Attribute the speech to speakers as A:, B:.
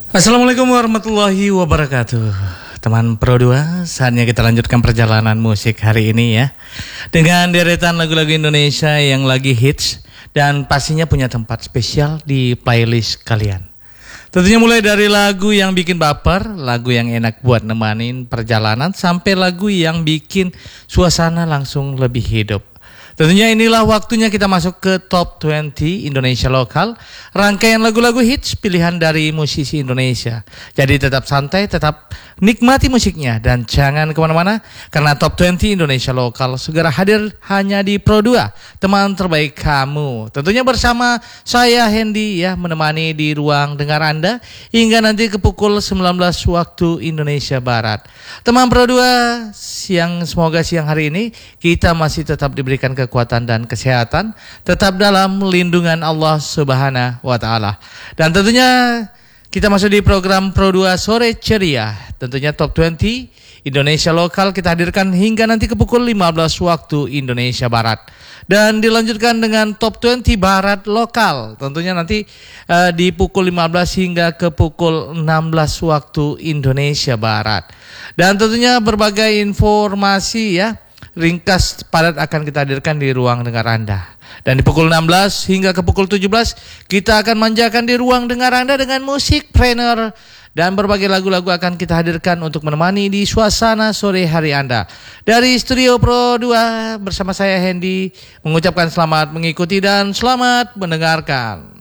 A: Assalamualaikum warahmatullahi wabarakatuh. Teman Pro 2, saatnya kita lanjutkan perjalanan musik hari ini ya, dengan deretan lagu-lagu Indonesia yang lagi hits dan pastinya punya tempat spesial di playlist kalian. Tentunya mulai dari lagu yang bikin baper, lagu yang enak buat nemanin perjalanan, sampai lagu yang bikin suasana langsung lebih hidup. Tentunya inilah waktunya kita masuk ke Top 20 Indonesia Lokal, rangkaian lagu-lagu hits pilihan dari musisi Indonesia. Jadi tetap santai, tetap nikmati musiknya, dan jangan kemana-mana, karena Top 20 Indonesia Lokal segera hadir hanya di Pro 2, teman terbaik kamu. Tentunya bersama saya Hendy ya, menemani di ruang dengar Anda hingga nanti ke pukul 19 waktu Indonesia Barat. Teman Pro 2, semoga siang hari ini kita masih tetap diberikan kekuatan dan kesehatan, tetap dalam lindungan Allah Subhanahu wa Ta'ala. Dan tentunya kita masuk di program Pro 2 Sore Ceria. Tentunya Top 20 Indonesia Lokal kita hadirkan hingga nanti ke pukul 15 waktu Indonesia Barat. Dan dilanjutkan dengan Top 20 Barat Lokal. Tentunya nanti di pukul 15 hingga ke pukul 16 waktu Indonesia Barat. Dan tentunya berbagai informasi ya, ringkas padat akan kita hadirkan di ruang dengar Anda. Dan di pukul 16 hingga ke pukul 17 kita akan manjakan di ruang dengar Anda dengan musik trainer, dan berbagai lagu-lagu akan kita hadirkan untuk menemani di suasana sore hari Anda. Dari Studio Pro 2 bersama saya Hendy mengucapkan selamat mengikuti dan selamat mendengarkan.